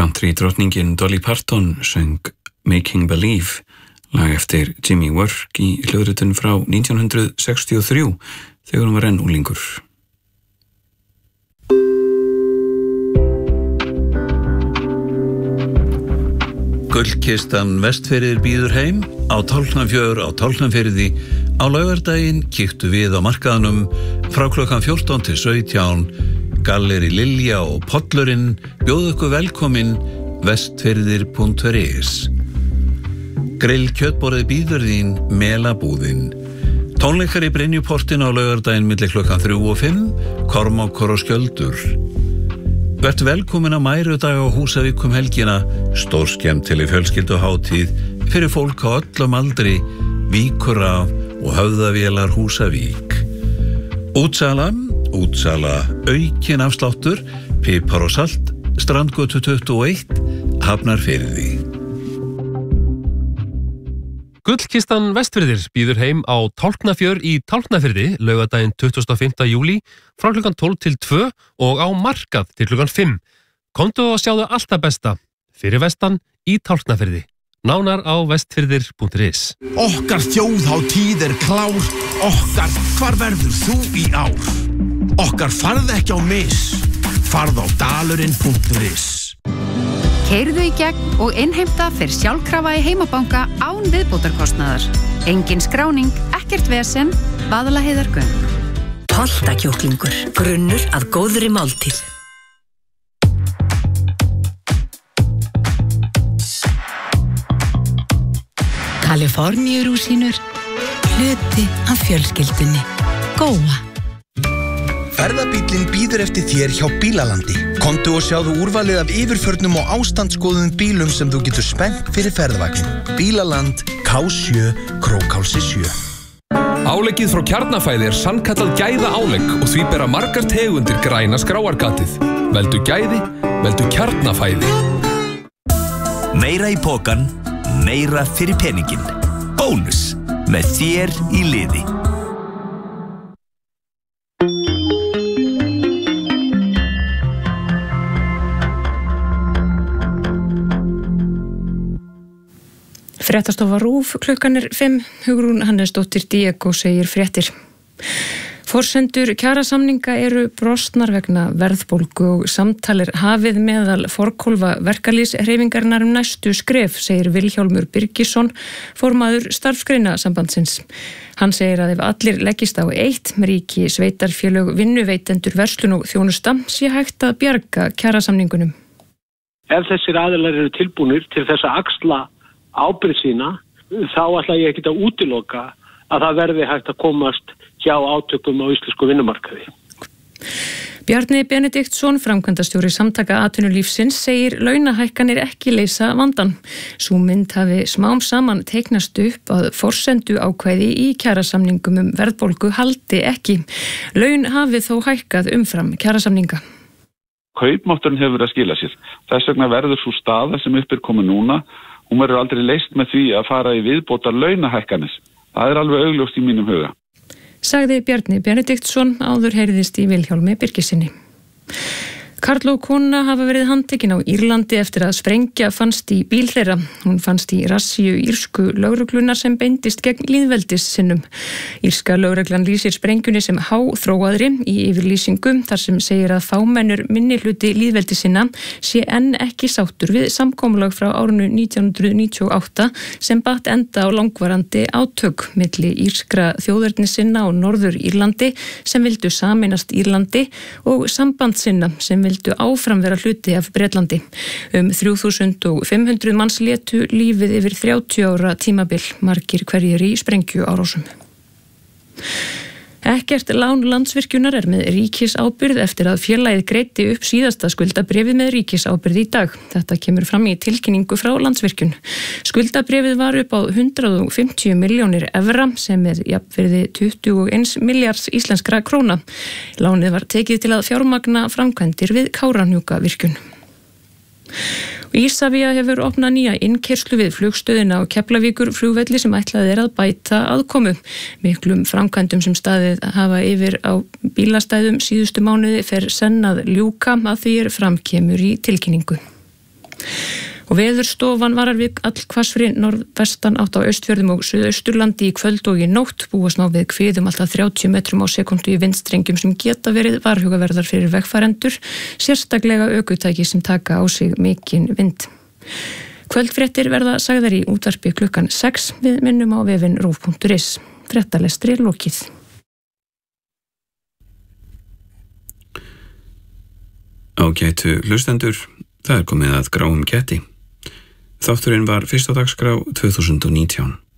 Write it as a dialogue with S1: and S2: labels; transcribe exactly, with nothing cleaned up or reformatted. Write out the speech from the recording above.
S1: Country drottningin Dolly Parton söng Making Believe, lag eftir Jimmy Work í hljóðritun frá nítján hundruð sextíu og þrjú þegar hún var enn unglingur.
S2: Gullkistan Vestfirðir býður heim á Tálknafjör á Tálknafirði. Á laugardaginn kíktu við á markaðnum frá klukkan fjórtán til sautján. Galleri Lilja og Pollurinn bjóðu ykkur velkomin vestfirðir punktur is. Grill kjötborðið býður þín Melabúðin. Tónleikar í Brynjuportinu á laugardaginn milli klukkan þrjú og fimm, Kormákur og Skjöldur. Vertu velkomin á Mærudag á Húsavík um helgina, stórskemmtileg fjölskylduhátíð fyrir fólk á öllum aldri, Víkuraf og Höfðavélar Húsavík. Útsala, útsala, aukin afsláttur, pipar og salt, Strandgötu tuttugu og eitt, Hafnarfirði.
S3: Gullkistan Vestfirðir býður heim á Tálknafjör í Tálknafirði laugardaginn tuttugasta og fimmta júlí frá klukkan tólf til tvö og á markað til klukkan fimm. Komdu og sjáðu allt það besta fyrir vestan í Tálknafirði. Nánar á vestfirðir punktur is.
S4: Okkar þjóðhátíð er klár, okkar hvar verður þú í ár? Okkar farð ekki á mis, farð á dalurinn punktur is.
S5: Keyrðu í gegn og innheimta fyrir sjálfkrafa í heimabanka án viðbótarkostnaðar. Engin skráning, ekkert vesen, Vaðlaheiðargöng.
S6: Holtakjúklingur, grunnur að góðri máltíð.
S7: Kaliforníurúsínur, hluti af fjölskyldunni. Góa.
S4: Ferðabíllinn býður eftir þér hjá Bílalandi. Komdu og sjáðu úrvalið af yfirförnum og ástandsgóðum bílum sem þú getur spennt fyrir ferðavagn. Bílaland, K sjö, Krókhálsi sjö.
S8: Áleggið frá Kjarnafæði er sannkallað gæða álegg og því bera margar tegundir græna skráargatið. Veldu gæði, veldu Kjarnafæði.
S9: Meira í pokan, meira fyrir peningin. Bónus, með þér í liði.
S10: Fréttastofa RÚV, klukkan er fimm, Hugrún Hannesdóttir Diego segir fréttir. Forsendur kjarasamninga eru brostnar vegna verðbólgu og samtalir hafið meðal forkólfa verkalýðshreyfingarinnar um næstu skref, segir Vilhjálmur Birgisson, formaður starfsgreinasambandsins. Hann segir að ef allir leggist á eitt, ríki, sveitarfélög, vinnuveitendur, verslun og þjónusta, sé hægt að bjarga kjarasamningunum.
S11: Ef þessir aðilar eru tilbúnir til þess að axla ábyrgð sína, þá ætla ég ekki að útiloka að það verði hægt að komast hjá átökum á íslensku vinnumarkaði.
S10: Bjarni Benediktsson, framkvæmdastjóri Samtaka atvinnulífsins, segir launahækkanir ekki leysa vandann. Sú mynd hafi smám saman teiknast upp að forsendu ákvæði í kjarasamningum um verðbólgu haldi ekki. Laun hafi þó hækkað umfram kjarasamninga.
S12: Kaupmátturinn hefur verið að skila sér. Þess vegna verður sú staða sem upp er komin núna, hún verður aldrei leyst með því að fara í viðbótar launahækkanir. Það er alveg augljóst í mínum huga.
S10: Sagði Bjarni Benediktsson, áður heyrðist í Vilhjálmi Birgissyni. Karl og kona hafa verið handtekin á Írlandi eftir að sprengja fannst í bíl þeirra. Hún fannst í rassíu írsku lögreglunar sem beindist gegn lýðveldisinnum. Írska lögreglan lýsir sprengjunni sem háþróaðri í yfirlýsingu þar sem segir að fámennur minnihluti lýðveldisinna sé enn ekki sáttur við samkomulag frá árinu nítján hundruð níutíu og átta sem batt enda á langvarandi átök milli írskra þjóðernissinna og Norður Írlandi sem vildu sameinast Írlandi og sambandsinna sem vildu vildu áfram vera hluti af Bretlandi. Um þrjú þúsund fimm hundruð manns létu lífið yfir þrjátíu ára tímabil, margir hverjir í sprengjuárásum. Ekkert lán Landsvirkjunar er með ríkisábyrgð eftir að félagið greiddi upp síðasta skuldabréfið með ríkisábyrgð í dag. Þetta kemur fram í tilkynningu frá Landsvirkjun. Skuldabréfið var upp á hundrað og fimmtíu milljónir evra sem er jafnvirði tuttugu og eins milljarðs íslenskra króna. Lánið var tekið til að fjármagna framkvæmdir við Kárahnjúkavirkjun. Ísavía hefur opnað nýja innkeyrslu við flugstöðina á Keflavíkur flugvelli sem ætlað er að bæta aðkomu. Miklum framkvæmdum sem staðið hafa yfir á bílastæðum síðustu mánuði fer senn að ljúka að því er framkemur í tilkynningu. Og Veðurstofan varar við allhvassri norðvestan átt á Austfjörðum og Suðausturlandi í kvöld og í nótt, búast ná við hviðum alltaf þrjátíu metrum á sekundu í vindstrengjum sem geta verið varhugaverðar fyrir vegfarendur, sérstaklega ökutæki sem taka á sig mikinn vind. Kvöldfréttir verða sagðar í útvarpi klukkan sex, við minnum á vefinn rúv punktur is. Fréttalestri lokið.
S1: Ágætu hlustendur, það er komið að gráum ketti. Þátturinn var fyrst á dagskrá tvö þúsund og nítján.